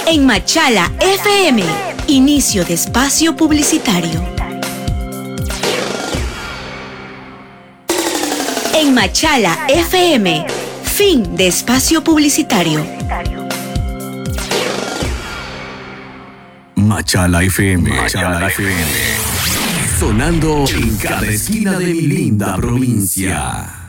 En Machala FM, inicio de espacio publicitario. En Machala FM, fin de espacio publicitario. Machala FM, Machala FM. Sonando en cada esquina de mi linda provincia.